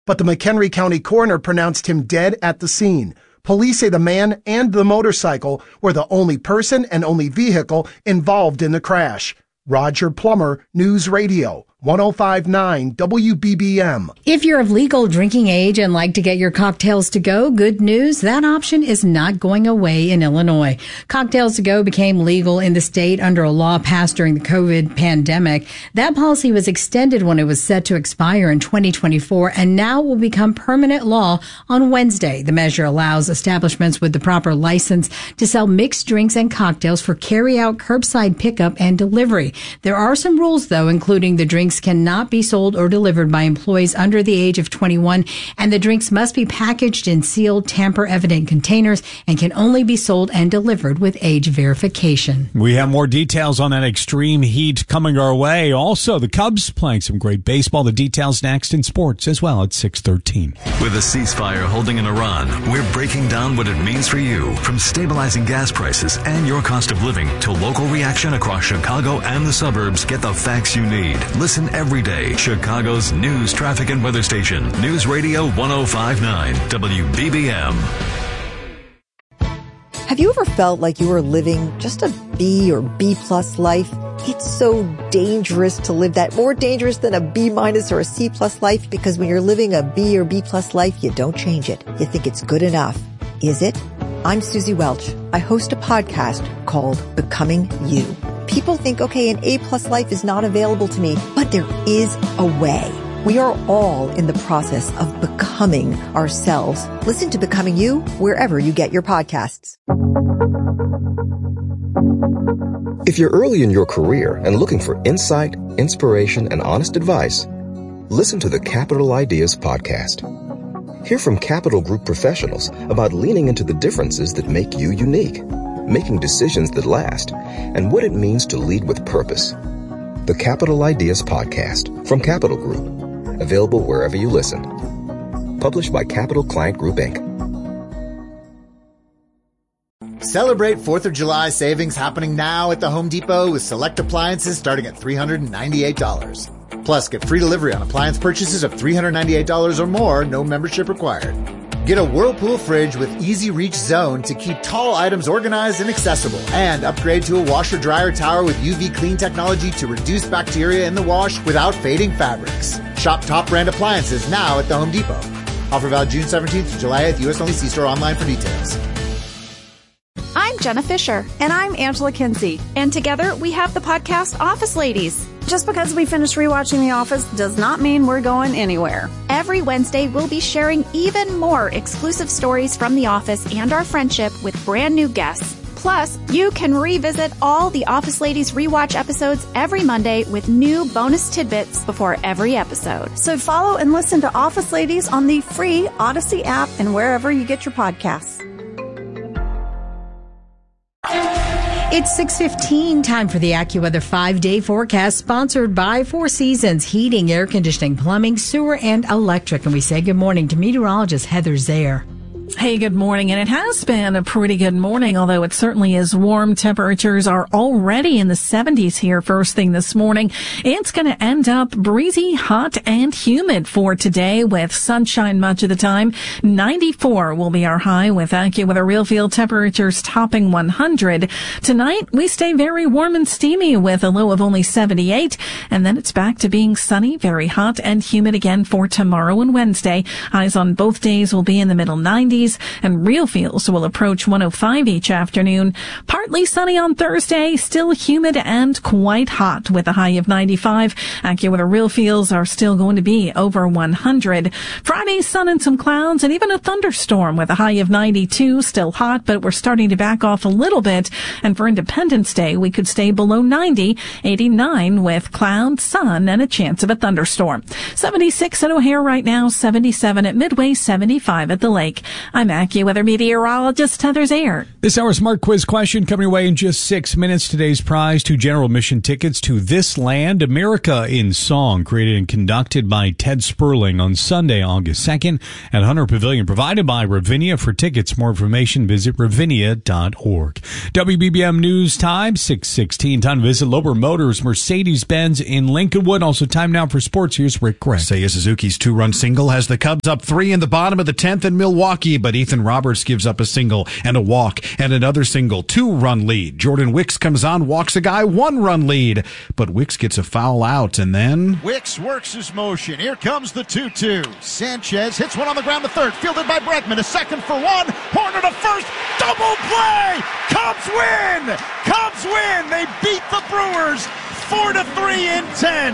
but the McHenry County coroner pronounced him dead at the scene. Police say the man and the motorcycle were the only person and only vehicle involved in the crash. Roger Plummer, News Radio, 105.9 WBBM. If you're of legal drinking age and like to get your cocktails to go, good news, that option is not going away in Illinois. Cocktails to go became legal in the state under a law passed during the COVID pandemic. That policy was extended when it was set to expire in 2024 and now will become permanent law on Wednesday. The measure allows establishments with the proper license to sell mixed drinks and cocktails for carry-out, curbside pickup, and delivery. There are some rules, though, including the drinks cannot be sold or delivered by employees under the age of 21, and the drinks must be packaged in sealed, tamper-evident containers and can only be sold and delivered with age verification. We have more details on that extreme heat coming our way. Also, the Cubs playing some great baseball. The details next in sports as well at 6:13. With a ceasefire holding in Iran, we're breaking down what it means for you. From stabilizing gas prices and your cost of living to local reaction across Chicago and the suburbs, get the facts you need. Listen every day. Chicago's news, traffic, and weather station. News Radio 105.9 WBBM. Have you ever felt like you were living just a B or B plus life? It's so dangerous to live that, more dangerous than a B minus or a C plus life, because when you're living a B or B plus life, you don't change it. You think it's good enough. Is it? I'm Susie Welch. I host a podcast called Becoming You. People think, okay, an A-plus life is not available to me, but there is a way. We are all in the process of becoming ourselves. Listen to Becoming You wherever you get your podcasts. If you're early in your career and looking for insight, inspiration, and honest advice, listen to the Capital Ideas Podcast. Hear from Capital Group professionals about leaning into the differences that make you unique, making decisions that last, and what it means to lead with purpose. The Capital Ideas Podcast from Capital Group. Available wherever you listen. Published by Capital Client Group, Inc. Celebrate 4th of July savings happening now at the Home Depot with select appliances starting at $398. Plus, get free delivery on appliance purchases of $398 or more, no membership required. Get a Whirlpool fridge with Easy Reach Zone to keep tall items organized and accessible. And upgrade to a washer-dryer tower with UV clean technology to reduce bacteria in the wash without fading fabrics. Shop top brand appliances now at the Home Depot. Offer valid June 17th to July 8th. U.S. only. See store online for details. I'm Jenna Fisher. And I'm Angela Kinsey. And together we have the podcast Office Ladies. Just because we finished rewatching The Office does not mean we're going anywhere. Every Wednesday, we'll be sharing even more exclusive stories from The Office and our friendship with brand new guests. Plus, you can revisit all the Office Ladies rewatch episodes every Monday with new bonus tidbits before every episode. So follow and listen to Office Ladies on the free Odyssey app and wherever you get your podcasts. It's 6:15, time for the AccuWeather 5-day forecast, sponsored by Four Seasons Heating, Air Conditioning, Plumbing, Sewer, and Electric. And we say good morning to meteorologist Heather Zayer. Hey, good morning. And it has been a pretty good morning, although it certainly is warm. Temperatures are already in the 70s here first thing this morning. It's going to end up breezy, hot, and humid for today with sunshine much of the time. 94 will be our high with AccuWeather real field temperatures topping 100. Tonight, we stay very warm and steamy with a low of only 78. And then it's back to being sunny, very hot, and humid again for tomorrow and Wednesday. Highs on both days will be in the middle 90s. And real feels will approach 105 each afternoon. Partly sunny on Thursday, still humid and quite hot with a high of 95. AccuWeather real feels are still going to be over 100. Friday, sun and some clouds and even a thunderstorm with a high of 92. Still hot, but we're starting to back off a little bit. And for Independence Day, we could stay below 90, 89 with clouds, sun, and a chance of a thunderstorm. 76 at O'Hare right now, 77 at Midway, 75 at the lake. I'm AccuWeather meteorologist Heather Zayer. This hour's Smart Quiz question coming your way in just 6 minutes. Today's prize, 2 general admission tickets to This Land, America in Song, created and conducted by Ted Sperling on Sunday, August 2nd at Hunter Pavilion, provided by Ravinia. For tickets, more information, visit ravinia.org. WBBM News Time, 6:16. Time to visit Lober Motors, Mercedes-Benz in Lincolnwood. Also time now for sports. Here's Rick Gregg. Seiya Suzuki's 2-run single has the Cubs up 3 in the bottom of the 10th in Milwaukee, but Ethan Roberts gives up a single and a walk and another single, 2-run lead. Jordan Wicks comes on, walks a guy, 1-run lead, but Wicks gets a foul out, and then Wicks works his motion. Here comes the 2-2. Sanchez hits one on the ground to third, fielded by Bregman. A second for one. Horner to first. Double play. Cubs win. Cubs win. They beat the Brewers 4-3 in 10.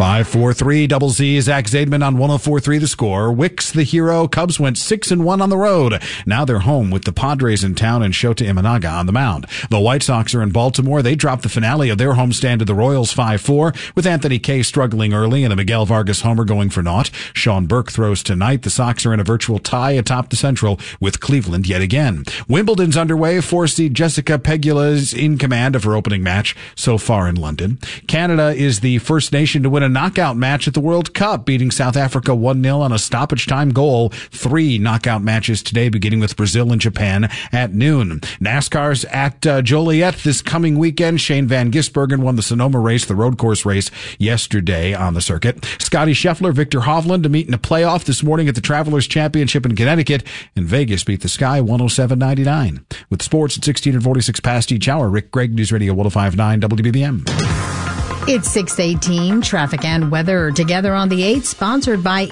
5-4-3, Double Z, Zach Zaidman on 104.3 the score. Wicks the hero. Cubs went 6-1 on the road. Now they're home with the Padres in town and Shota Imanaga on the mound. The White Sox are in Baltimore. They dropped the finale of their homestand to the Royals 5-4, with Anthony Kay struggling early and a Miguel Vargas homer going for naught. Sean Burke throws tonight. The Sox are in a virtual tie atop the Central with Cleveland yet again. Wimbledon's underway. 4-seed Jessica Pegula is in command of her opening match so far in London. Canada is the first nation to win a knockout match at the World Cup, beating South Africa 1-0 on a stoppage time goal. 3 knockout matches today, beginning with Brazil and Japan at noon. NASCAR's at Joliet this coming weekend. Shane Van Gisbergen won the Sonoma race, the road course race, yesterday on the circuit. Scotty Scheffler, Victor Hovland to meet in a playoff this morning at the Travelers Championship in Connecticut. And Vegas beat the Sky 107-99. With sports at 16:46 past each hour, Rick Gregg, News Radio 105.9 WBBM. It's 6:18. Traffic and weather together on the 8th, sponsored by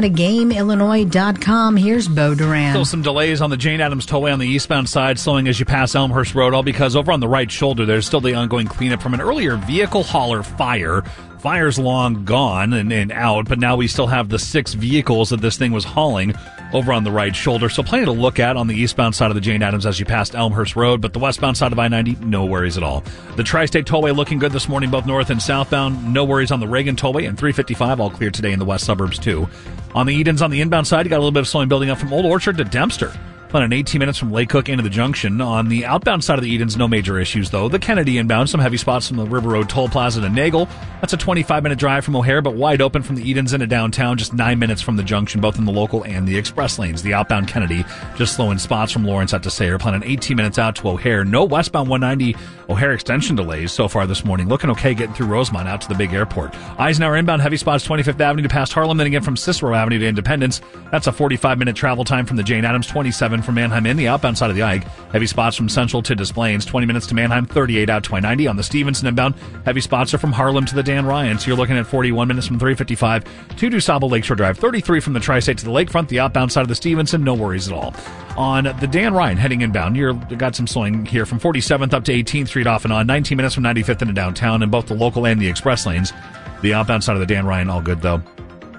It'sNotAGameIllinois.com. Here's Bo Duran. Still some delays on the Jane Addams Tollway on the eastbound side, slowing as you pass Elmhurst Road, all because over on the right shoulder, there's still the ongoing cleanup from an earlier vehicle hauler fire. Fire's long gone and out, but now we still have the 6 vehicles that this thing was hauling over on the right shoulder. So plenty to look at on the eastbound side of the Jane Addams as you passed Elmhurst Road, but the westbound side of I-90, no worries at all. The Tri-State Tollway looking good this morning, both north and southbound. No worries on the Reagan Tollway, and 355 all clear today in the west suburbs too. On the Edens on the inbound side, you got a little bit of slowing building up from Old Orchard to Dempster. About an 18 minutes from Lake Cook into the junction. On the outbound side of the Edens, no major issues, though. The Kennedy inbound, some heavy spots from the River Road Toll Plaza to Nagel. That's a 25-minute drive from O'Hare, but wide open from the Edens into downtown, just 9 minutes from the junction, both in the local and the express lanes. The outbound Kennedy, just slow in spots from Lawrence out to Sayre. Planning 18 minutes out to O'Hare. No westbound 190 O'Hare extension delays so far this morning. Looking okay getting through Rosemont out to the big airport. Eisenhower inbound, heavy spots 25th Avenue to past Harlem, then again from Cicero Avenue to Independence. That's a 45-minute travel time from the Jane Addams, 27 from Manheim in. The outbound side of the Ike, heavy spots from Central to Des Plaines, 20 minutes to Manheim, 38 out to I-90. On the Stevenson inbound, heavy spots are from Harlem to the Dan Ryan, so you're looking at 41 minutes from 355 to DuSable Lakeshore Drive, 33 from the Tri-State to the Lakefront. The outbound side of the Stevenson, no worries at all. On the Dan Ryan heading inbound, you got some slowing here from 47th up to 18th Street off and on, 19 minutes from 95th into downtown in both the local and the express lanes. The outbound side of the Dan Ryan, all good though.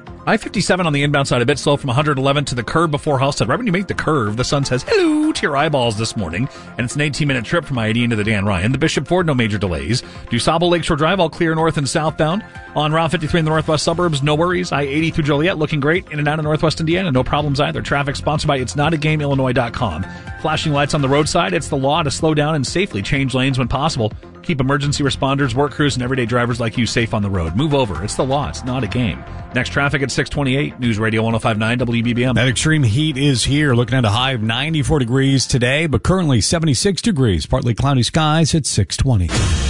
I-57 on the inbound side, a bit slow from 111 to the curve before Halstead. Right when you make the curve, the sun says hello to your eyeballs this morning, and it's an 18-minute trip from I-80 into the Dan Ryan. The Bishop Ford, no major delays. DuSable Lakeshore Drive, all clear north and southbound. On Route 53 in the northwest suburbs, no worries. I-80 through Joliet, looking great. In and out of northwest Indiana, no problems either. Traffic sponsored by It'sNotAGameIllinois.com. Flashing lights on the roadside, it's the law to slow down and safely change lanes when possible. Keep emergency responders, work crews, and everyday drivers like you safe on the road. Move over. It's the law. It's not a game. Next traffic at 628. News Radio 105.9 WBBM. That extreme heat is here. Looking at a high of 94 degrees today, but currently 76 degrees. Partly cloudy skies at 620.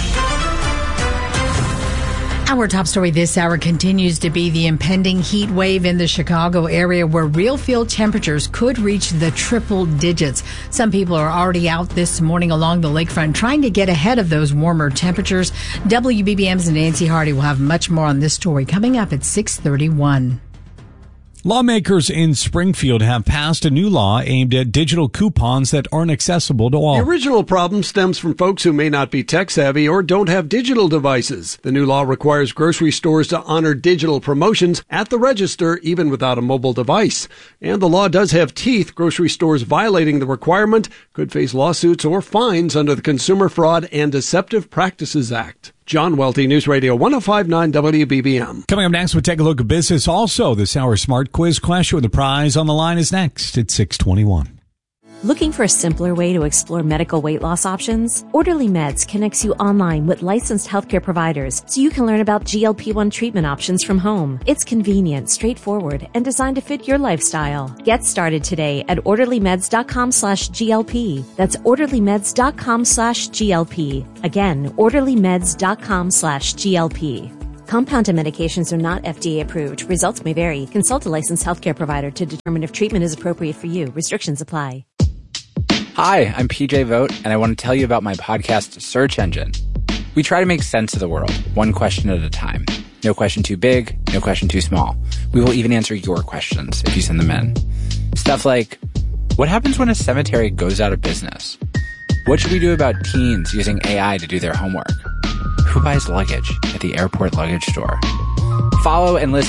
Our top story this hour continues to be the impending heat wave in the Chicago area, where real field temperatures could reach the triple digits. Some people are already out this morning along the lakefront trying to get ahead of those warmer temperatures. WBBM's Nancy Hardy will have much more on this story coming up at 6:31. Lawmakers in Springfield have passed a new law aimed at digital coupons that aren't accessible to all. The original problem stems from folks who may not be tech-savvy or don't have digital devices. The new law requires grocery stores to honor digital promotions at the register, even without a mobile device. And the law does have teeth. Grocery stores violating the requirement could face lawsuits or fines under the Consumer Fraud and Deceptive Practices Act. John Welty, News Radio 105.9 WBBM. Coming up next, we'll take a look at business. Also, this hour's Smart Quiz question with the prize on the line is next at 6:21. Looking for a simpler way to explore medical weight loss options? Orderly Meds connects you online with licensed healthcare providers so you can learn about GLP-1 treatment options from home. It's convenient, straightforward, and designed to fit your lifestyle. Get started today at orderlymeds.com/GLP. That's orderlymeds.com/GLP. Again, orderlymeds.com/GLP. Compounded medications are not FDA approved. Results may vary. Consult a licensed healthcare provider to determine if treatment is appropriate for you. Restrictions apply. Hi, I'm PJ Vogt, and I want to tell you about my podcast, Search Engine. We try to make sense of the world, one question at a time. No question too big, no question too small. We will even answer your questions if you send them in. Stuff like, what happens when a cemetery goes out of business? What should we do about teens using AI to do their homework? Who buys luggage at the airport luggage store? Follow and listen